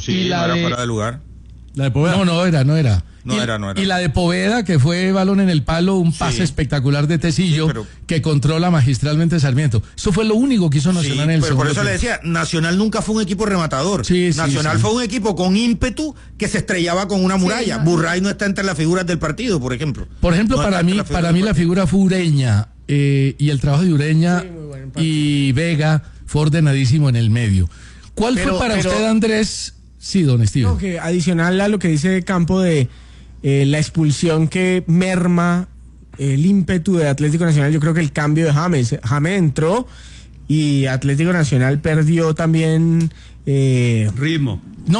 Sí, y no era fuera de lugar. La de Poveda. No era. No era. Y la de Poveda, que fue balón en el palo, un pase espectacular de Tecillo, que controla magistralmente Sarmiento. Eso fue lo único que hizo Nacional en el pero por segundo eso le decía, Nacional nunca fue un equipo rematador. Nacional fue un equipo con ímpetu que se estrellaba con una muralla. Burray no está entre las figuras del partido, por ejemplo. Por ejemplo, no para mí la figura fue Ureña, y el trabajo de Ureña y Vega fue ordenadísimo en el medio. ¿Cuál fue para usted, Andrés? Sí, don Steven. No, que adicional a lo que dice Campo de la expulsión que merma el ímpetu de Atlético Nacional, yo creo que el cambio de James entró y Atlético Nacional perdió también ritmo.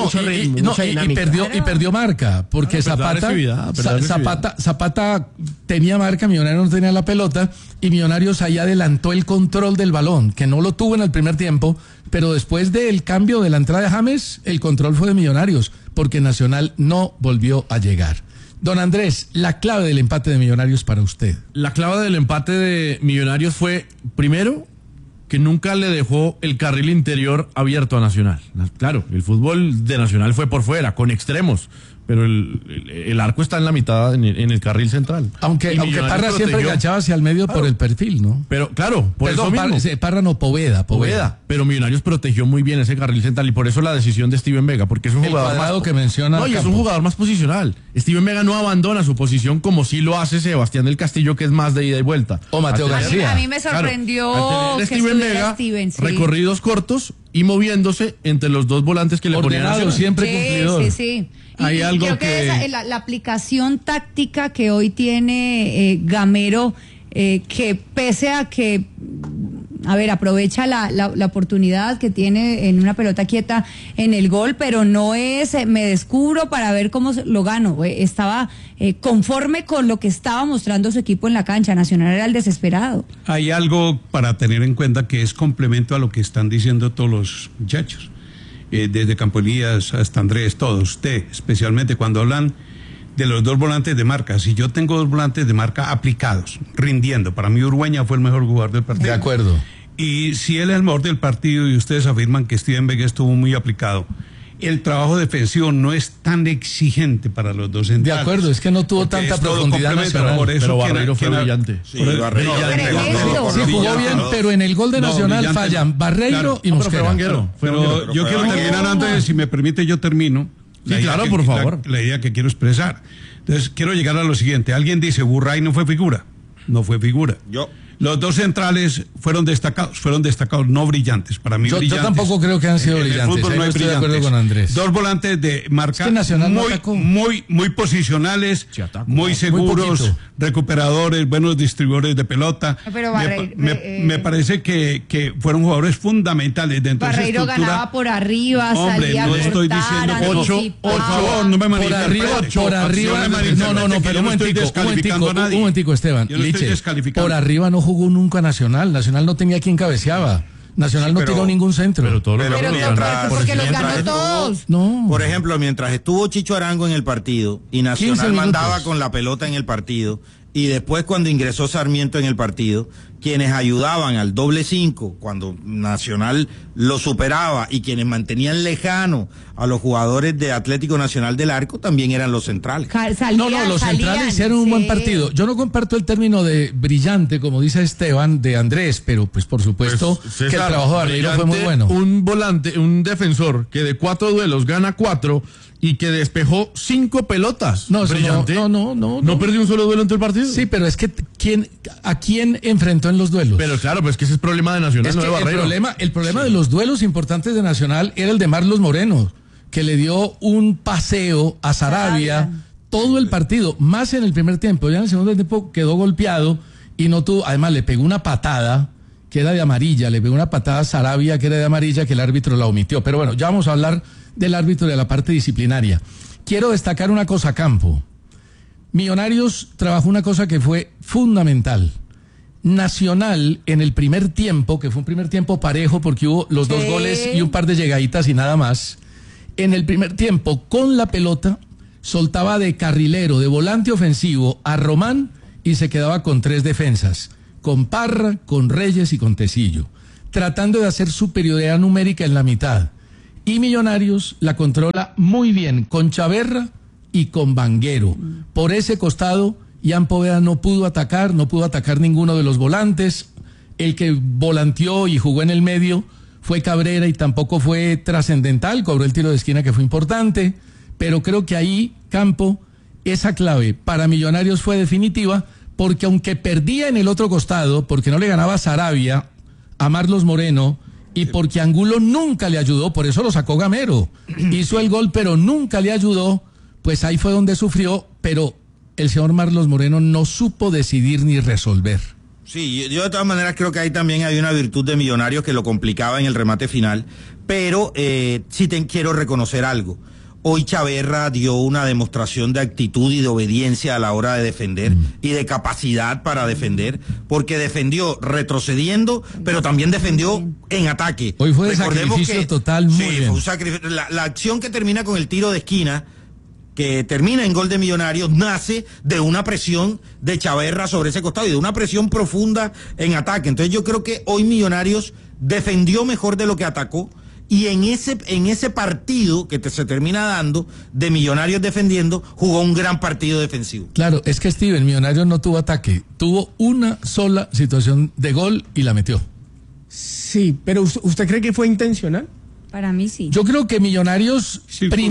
Y perdió marca, porque Zapata tenía marca, Millonarios no tenía la pelota, y Millonarios ahí adelantó el control del balón, que no lo tuvo en el primer tiempo, pero después del cambio de la entrada de James, el control fue de Millonarios, porque Nacional no volvió a llegar. Don Andrés, la clave del empate de Millonarios para usted. La clave del empate de Millonarios fue, primero, que nunca le dejó el carril interior abierto a Nacional. Claro, el fútbol de Nacional fue por fuera, con extremos, pero el arco está en la mitad, en el carril central. Aunque Parra siempre enganchaba hacia el medio por el perfil, ¿no? Pero claro, por eso mismo. Poveda. Pero Millonarios protegió muy bien ese carril central y por eso la decisión de Steven Vega, porque es un jugador más que menciona. No, y es un jugador más posicional. Steven Vega no abandona su posición como sí lo hace Sebastián del Castillo, que es más de ida y vuelta. O Mateo García. A mí me sorprendió que Steven Vega, recorridos cortos y moviéndose entre los dos volantes que le ponían a siempre cumplidor. Sí. Hay algo creo que la aplicación táctica que hoy tiene Gamero, que pese a que aprovecha la oportunidad que tiene en una pelota quieta en el gol, pero no es me descubro para ver cómo lo gano. Estaba conforme con lo que estaba mostrando su equipo en la cancha. Nacional era el desesperado. Hay algo para tener en cuenta que es complemento a lo que están diciendo todos los muchachos. Desde Campo Elías hasta Andrés, todos, usted, especialmente cuando hablan de los dos volantes de marca. Si yo tengo dos volantes de marca aplicados, rindiendo, para mí Urueña fue el mejor jugador del partido. De acuerdo. Y si él es el mejor del partido y ustedes afirman que Steven Vega estuvo muy aplicado, el trabajo defensivo no es tan exigente para los dos centrales. De acuerdo, es que no tuvo tanta profundidad Nacional. Pero Barreiro fue brillante. Sí, jugó bien, pero en el gol de Nacional fallan Barreiro y Mosquera. Pero yo quiero terminar antes, si me permite, yo termino. Sí, claro, por favor. La idea que quiero expresar. Entonces, quiero llegar a lo siguiente. Alguien dice, Burray no fue figura. No fue figura. Los dos centrales fueron destacados, no brillantes. Para mí, brillantes. Yo tampoco creo que han sido brillantes. El fútbol no estoy brillantes. De acuerdo con Andrés. Dos volantes de marca muy posicionales, muy seguros, recuperadores, buenos distribuidores de pelota. Pero me parece que fueron jugadores fundamentales dentro de esa estructura. Barreiro ganaba por arriba, salía no estoy diciendo por favor, no me malinterprete. Por arriba, no, pero un momentico, Esteban. Yo no estoy descalificando. Por arriba no jugó nunca Nacional no tenía quien cabeceaba. Nacional no tiró ningún centro. Porque los ganó todos. No. Por ejemplo, mientras estuvo Chicho Arango en el partido y Nacional mandaba con la pelota en el partido, y después cuando ingresó Sarmiento en el partido, quienes ayudaban al doble 5 cuando Nacional lo superaba y quienes mantenían lejano a los jugadores de Atlético Nacional del Arco también eran los centrales. Los centrales hicieron un buen partido. Yo no comparto el término de brillante, como dice Esteban, de Andrés, pero pues por supuesto que el trabajo de Barreiro fue muy bueno. Un volante, un defensor que de 4 duelos gana 4 y que despejó 5 pelotas. No perdió un solo duelo ante el partido. Sí, pero es que ¿a quién enfrentó en los duelos? Pero claro, pues que ese es el problema de Nacional, no de Barreiro. El problema de los duelos importantes de Nacional era el de Marlos Moreno, que le dio un paseo a Sarabia todo el partido, más en el primer tiempo. Ya en el segundo tiempo quedó golpeado y no tuvo, además le pegó una patada que era de amarilla, le pegó una patada a Sarabia que era de amarilla, que el árbitro la omitió. Pero bueno, ya vamos a hablar del árbitro y de la parte disciplinaria. Quiero destacar una cosa, Campo. Millonarios trabajó una cosa que fue fundamental. Nacional en el primer tiempo, que fue un primer tiempo parejo porque hubo los dos goles y un par de llegaditas y nada más. En el primer tiempo, con la pelota, soltaba de carrilero, de volante ofensivo a Román y se quedaba con 3 defensas, con Parra, con Reyes y con Tecillo, tratando de hacer superioridad numérica en la mitad. Y Millonarios la controla muy bien con Chaverra y con Vanguero. Por ese costado, Ian Poveda no pudo atacar ninguno de los volantes. El que volanteó y jugó en el medio fue Cabrera y tampoco fue trascendental, cobró el tiro de esquina que fue importante, pero creo que ahí, Campo, esa clave para Millonarios fue definitiva, porque aunque perdía en el otro costado, porque no le ganaba Sarabia a Marlos Moreno, y porque Angulo nunca le ayudó, por eso lo sacó Gamero, hizo el gol pero nunca le ayudó, pues ahí fue donde sufrió, pero el señor Marlos Moreno no supo decidir ni resolver. Sí, yo de todas maneras creo que ahí también hay una virtud de Millonarios que lo complicaba en el remate final, pero sí quiero reconocer algo. Hoy Chaverra dio una demostración de actitud y de obediencia a la hora de defender y de capacidad para defender, porque defendió retrocediendo, pero también defendió en ataque. Hoy fue de sacrificio total, muy bien. Fue un sacrificio. La acción que termina con el tiro de esquina, que termina en gol de Millonarios, nace de una presión de Chaverra sobre ese costado y de una presión profunda en ataque. Entonces yo creo que hoy Millonarios defendió mejor de lo que atacó, y en ese partido que se termina dando de Millonarios defendiendo, jugó un gran partido defensivo. Claro, es que Steven, Millonarios no tuvo ataque, tuvo una sola situación de gol y la metió. Sí, pero ¿usted cree que fue intencional? Para mí sí. Yo creo que Millonarios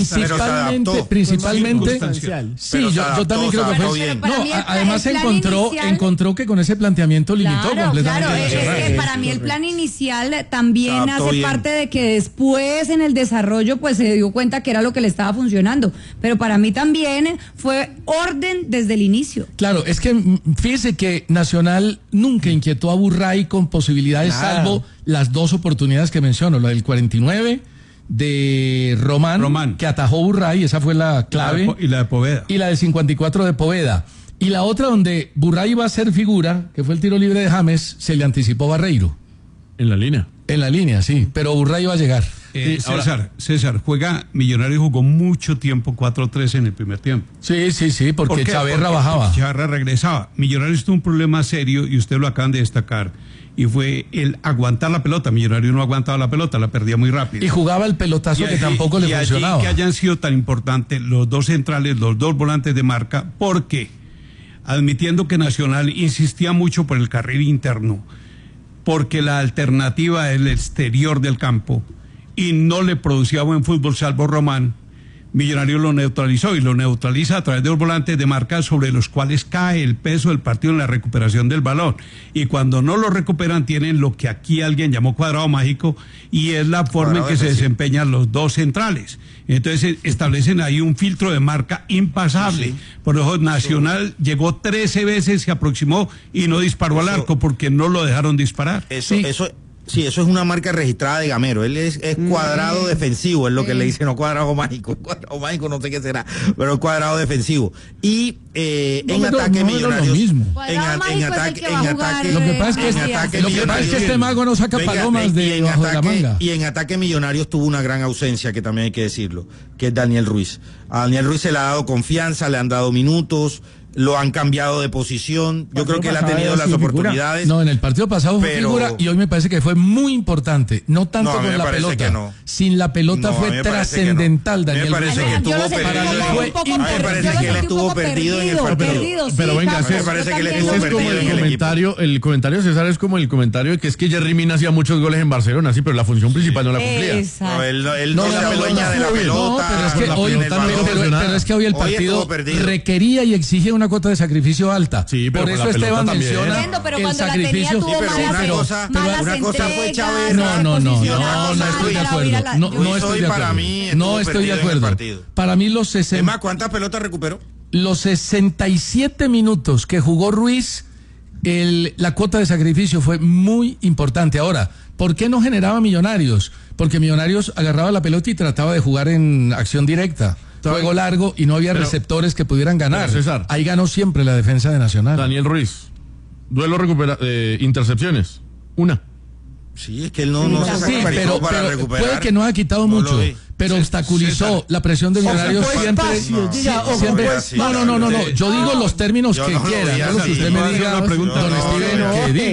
principalmente sí, yo también creo que fue bien. No, además encontró que con ese planteamiento limitó completamente. Claro, es que para mí el plan inicial también hace parte de que después en el desarrollo pues se dio cuenta que era lo que le estaba funcionando, pero para mí también fue orden desde el inicio. Claro, es que fíjese que Nacional nunca inquietó a Burray con posibilidades, salvo las dos oportunidades que menciono, la del 49 de Román, que atajó Burray, esa fue la clave, y la de Poveda, y la del 54 de Poveda, y la otra donde Burray iba a ser figura, que fue el tiro libre de James, se le anticipó Barreiro en la línea, sí, pero Burray iba a llegar. César, Millonarios jugó mucho tiempo 4-3 en el primer tiempo. Sí, porque Chaverra bajaba. Porque Chaverra regresaba. Millonarios tuvo un problema serio, y usted lo acaban de destacar, y fue el aguantar la pelota. Millonarios no aguantaba la pelota, la perdía muy rápido. Y jugaba el pelotazo que tampoco le funcionaba. Y que hayan sido tan importantes los dos centrales, los dos volantes de marca, porque admitiendo que Nacional insistía mucho por el carril interno, porque la alternativa es el exterior del campo, y no le producía buen fútbol salvo Román, Millonarios lo neutralizó, y lo neutraliza a través de los volantes de marca sobre los cuales cae el peso del partido en la recuperación del balón. Y cuando no lo recuperan, tienen lo que aquí alguien llamó cuadrado mágico, y es la forma en que se desempeñan los dos centrales. Entonces establecen ahí un filtro de marca impasable. Por eso Nacional llegó 13 veces, se aproximó y no disparó al arco porque no lo dejaron disparar. Sí, eso es una marca registrada de Gamero. Él es cuadrado defensivo, es lo que le dicen, no cuadrado mágico. Cuadrado mágico no sé qué será, pero es cuadrado defensivo. Y en ataque Millonarios. En ataque. Lo que pasa es que este mago no saca palomas de bajo de la manga. Y en ataque Millonarios tuvo una gran ausencia, que también hay que decirlo, que es Daniel Ruiz. A Daniel Ruiz se le ha dado confianza, le han dado minutos, lo han cambiado de posición. Yo creo que él ha tenido las oportunidades. No, en el partido pasado fue figura, y hoy me parece que fue muy importante. No tanto con la pelota. No. Sin la pelota fue trascendental, Daniel. Me parece que estuvo perdido. Me parece que él estuvo perdido en el partido. Pero venga, me parece que él estuvo perdido en el equipo. El comentario de César es como el comentario de que es que Jerry Mina hacía muchos goles en Barcelona, sí, pero la función principal no la cumplía. No, él no se adueña de la pelota. Pero es que hoy el partido requería y exige una cuota de sacrificio alta. Sí, pero por eso Esteban menciona el sacrificio. Una cosa fue Chaverra. No estoy de acuerdo. No estoy de acuerdo. Para mí los 60. ¿Cuántas pelotas recuperó? Los 67 minutos que jugó Ruiz, la cuota de sacrificio fue muy importante. Ahora, ¿por qué no generaba Millonarios? Porque Millonarios agarraba la pelota y trataba de jugar en acción directa. Juego largo y no había receptores que pudieran ganar. César, ahí ganó siempre la defensa de Nacional. Daniel Ruiz, duelo intercepciones, una. Sí, es que él no se sacrificó para recuperar. Puede que no ha quitado mucho, pero obstaculizó la presión de Millonarios siempre. No. Yo digo los términos que quiera, no los que usted me diga, don Steven, que diga.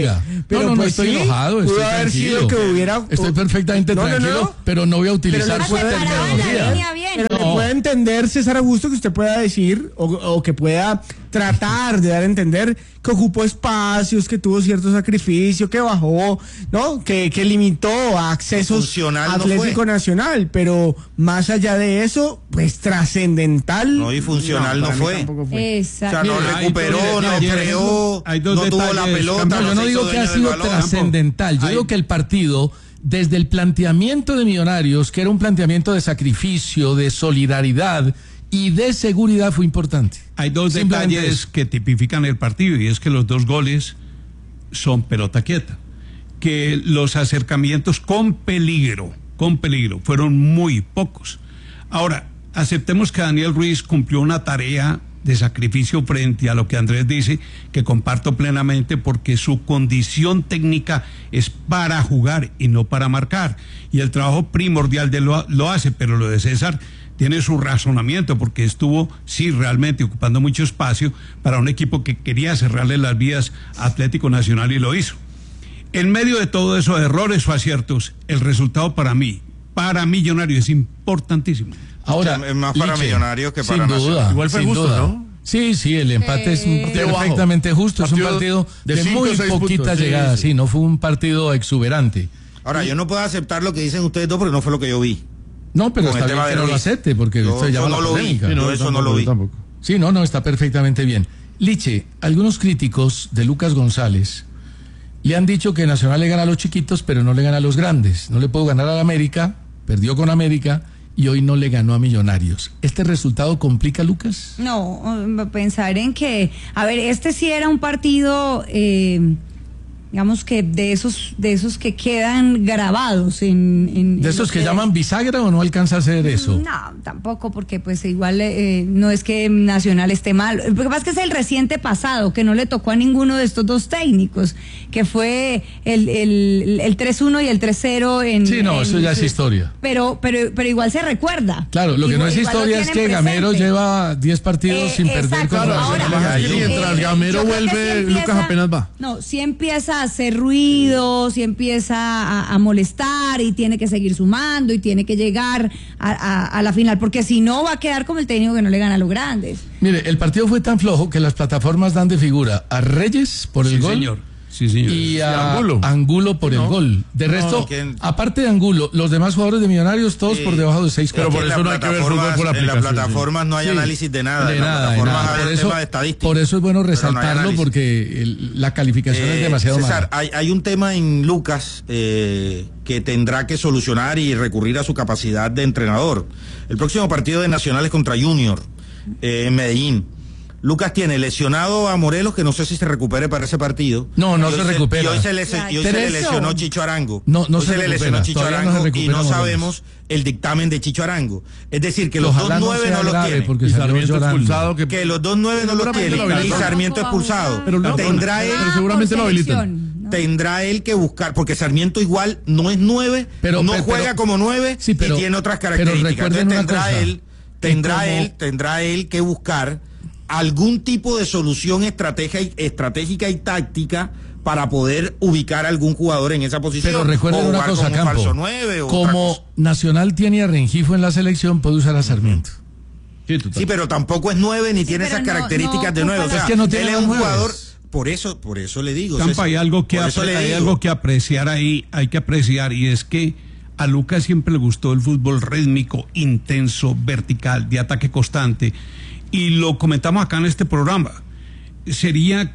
Pero no pues estoy sí, enojado, estoy pudo haber sido tranquilo. que hubiera... Estoy perfectamente tranquilo, pero no voy a utilizar Pero fuerte le puede- terminología. Pero le puede entender, César Augusto, que usted pueda decir o que pueda tratar de dar a entender que ocupó espacios, que tuvo cierto sacrificio, que bajó, ¿no? Que limitó a accesos Funcional no Atlético fue. Nacional, pero más allá de eso, pues trascendental. No, y funcional no para mí fue. tampoco fue. O Exacto. sea, no Mire, hay recuperó, dos no detalles, creó, hay dos no tuvo la detalles, pelota. Campo, No, yo no se digo hizo que ha dueño del sido balón. trascendental. Yo Hay- digo que el partido, desde el planteamiento de Millonarios, que era un planteamiento de sacrificio, de solidaridad y de seguridad, fue importante. Hay dos Simplemente detalles eso. que tipifican el partido y es que los 2 goles son pelota quieta, que los acercamientos con peligro, fueron muy pocos. Ahora, aceptemos que Daniel Ruiz cumplió una tarea de sacrificio frente a lo que Andrés dice, que comparto plenamente, porque su condición técnica es para jugar y no para marcar, y el trabajo primordial de lo hace, pero lo de César tiene su razonamiento, porque estuvo, sí, realmente ocupando mucho espacio para un equipo que quería cerrarle las vías a Atlético Nacional y lo hizo. En medio de todo eso, errores o aciertos, el resultado para mí, para Millonarios, es importantísimo. Ahora, Es más para Liche, Millonarios que para sin Nacional. duda, Igual fue sin justo, duda. ¿no? Sí, el empate es Partido perfectamente bajo. justo. Es un partido de de 5 o muy 6 puntos, poquitas sí, llegadas. sí. Sí, no fue un partido exuberante. Ahora, yo no puedo aceptar lo que dicen ustedes dos porque no fue lo que yo vi. No, pero Con el está bien tema que de no lo Ruiz. acepte, porque Yo esto llama eso la no lo vi. polémica. Sí, no, eso no lo vi. Tampoco. Sí, no, está perfectamente bien. Liche, algunos críticos de Lucas González le han dicho que Nacional le gana a los chiquitos, pero no le gana a los grandes. No le puedo ganar a la América, perdió con América y hoy no le ganó a Millonarios. ¿Este resultado complica a Lucas? No, pensar en que, a ver, este sí era un partido, digamos que de esos que quedan grabados en ¿De esos lo que llaman bisagra o no alcanza a ser eso? No, tampoco, porque pues igual no es que Nacional esté mal. Lo que pasa es que es el reciente pasado, que no le tocó a ninguno de estos dos técnicos, que fue el 3-1 y el 3-0 en... Sí, no, eso ya es historia. Pero igual se recuerda. Claro, lo que no es Igual lo historia es que tienen Gamero presente. lleva 10 partidos sin perder Exacto. con Ahora, Nacional. Y mientras Gamero yo creo que vuelve, sí Lucas apenas va. No, si empieza a hacer ruido, si empieza a molestar y tiene que seguir sumando y tiene que llegar a la final, porque si no va a quedar como el técnico que no le gana a los grandes. Mire, el partido fue tan flojo que las plataformas dan de figura a Reyes por el Sí, gol. señor. Sí, señor. Y a Angulo. Angulo por el gol. De resto, ¿quién? aparte de Angulo, los demás jugadores de Millonarios, todos Sí. por debajo de 6 Pero por En eso las no hay que ver fútbol plataformas- por la En las aplicación, plataformas no hay Sí. análisis de nada. De en las nada, de plataformas nada. hay Por el tema de eso, estadística. por eso es bueno Pero no hay resaltarlo, análisis. porque la calificación es demasiado César, mala. hay un tema en Lucas que tendrá que solucionar y recurrir a su capacidad de entrenador. El próximo partido de Nacional es contra Junior en Medellín. Lucas tiene lesionado a Morelos, que no sé si se recupere para ese partido. No, no Y hoy se recupera. Y hoy se le Pero lesionó eso- Chicho Arango. No Hoy se le recupera. lesionó Chicho Todavía no se Arango y recupera no Morelos. sabemos el dictamen de Chicho Arango. Es decir, que los Ojalá 2-9 sea no los grave, tiene. porque Y salió Sarmiento llorando. expulsado. Que los 2-9 no los Seguramente tiene. lo Y habilitan. Sarmiento expulsado. Pero no, Tendrá pero él seguramente lo habilitan. ¿No? tendrá él que buscar, porque Sarmiento igual no es 9, Pero- no pero- juega como 9 sí, pero- y tiene otras pero características. recuerden Entonces una cosa, tendrá él que buscar algún tipo de solución estratégica y táctica para poder ubicar a algún jugador en esa posición. Pero recuerden o una jugar cosa, como un Campo. falso 9 o otra Como cosa. Nacional tiene a Rengifo en la selección, puede usar a Sarmiento. Sí, total. Sí, pero tampoco es 9 ni tiene pero esas no- características no de 9. O ocupa sea, Es que no tiene él es un nueves. jugador. Por eso le digo. Campa, César, hay algo que por eso le hay digo. algo que apreciar ahí, hay que apreciar, y es que a Lucas siempre le gustó el fútbol rítmico, intenso, vertical, de ataque constante, y lo comentamos acá en este programa. ¿Será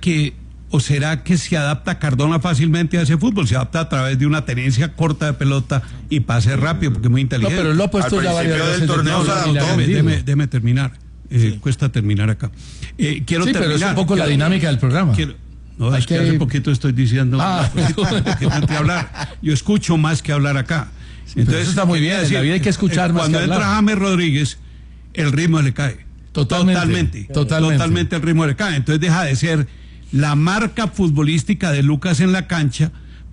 que se adapta Cardona fácilmente a ese fútbol? Se adapta a través de una tenencia corta de pelota y pase rápido, porque es muy No, inteligente. pero él lo ha puesto Al ya varias principio del veces. torneo de se titular y le ha adaptó. rendido. Déjeme terminar. Cuesta terminar acá. Quiero Sí, terminar. pero es un poco la dinámica del programa. No, Hay es que que- hace poquito estoy diciendo Ah. porque no te hablar. Yo escucho más que hablar acá. pero eso está muy bien, quería en la vida hay que escuchar más cuando que hablar. entra James Rodríguez, el ritmo le cae. Totalmente. Totalmente el ritmo le cae. Entonces deja de ser la marca futbolística de Lucas en la cancha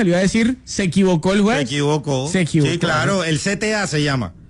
salió a decir, se equivocó el juez. Se equivocó. Se equivocó. Sí, claro, el CTA se llama.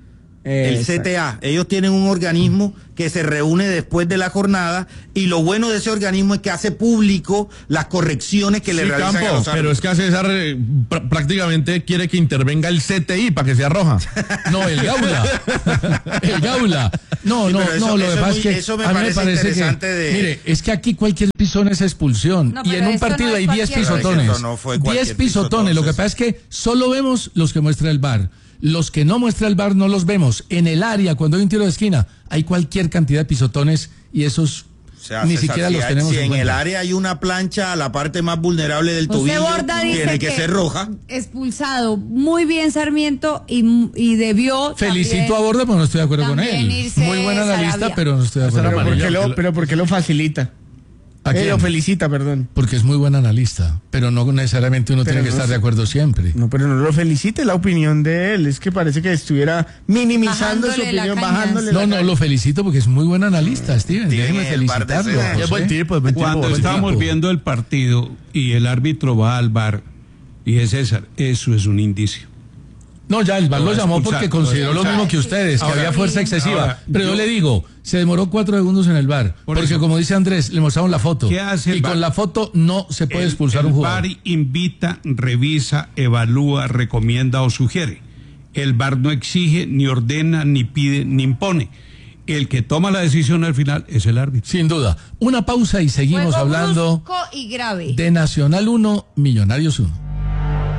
El CTA, ellos tienen un organismo que se reúne después de la jornada y lo bueno de ese organismo es que hace público las correcciones que le realizan a los árbitros. Pero es que a César prácticamente quiere que intervenga el CTI para que sea roja. No, el Gaula. El Gaula. No, Sí, lo eso que pasa es que eso me a mí parece interesante que, mire, es que aquí cualquier pisón es expulsión. No, Y en un esto partido no es hay 10 cualquier pisotones. Pero eso no fue 10 cualquier pisotones. Lo que pasa es que solo vemos los que muestra el VAR. Los que no muestra el VAR no los vemos. En el área, cuando hay un tiro de esquina, hay cualquier cantidad de pisotones y esos O sea, ni César, siquiera si los hay- tenemos si en en el cuenta. área hay una plancha a la parte más vulnerable del José tobillo, Borda dice tiene que ser roja. expulsado muy bien Sarmiento y debió Felicito también- a Borda, pero no estoy de acuerdo con también él. irse Muy buen analista, Sarabia. pero no estoy de acuerdo con él. Pero ¿por qué lo facilita? ¿A quién? Lo felicita, perdón. Porque es muy buen analista, pero no necesariamente uno Pero tiene que no estar sé. de acuerdo siempre. No, pero no lo felicite, la opinión de él. Es que parece que estuviera minimizando su Bajándole la opinión, caña. bajándole No, la no, caña. lo felicito porque es muy buen analista, Steven. Tiene Déjeme el par de felicitarlo. cejas. José. Es buen tipo, es buen tipo. Cuando buen estábamos tipo. viendo el partido y el árbitro va al VAR, dije, César, eso es un indicio. No, ya el VAR Lo lo va a llamó expulsar, porque lo va a consideró lo expulsar. mismo que ustedes, que Ahora, había fuerza excesiva. ahora, Pero yo le digo, se demoró 4 segundos en el VAR. Por Porque eso. como dice Andrés, le mostraron la foto. ¿Qué hace el y VAR? con la foto no se puede expulsar un jugador. El VAR invita, revisa, evalúa, recomienda o sugiere. El VAR no exige, ni ordena, ni pide, ni impone. El que toma la decisión al final es el árbitro. Sin duda. Una pausa y seguimos Juego hablando brusco y grave. de Nacional 1, Millonarios 1.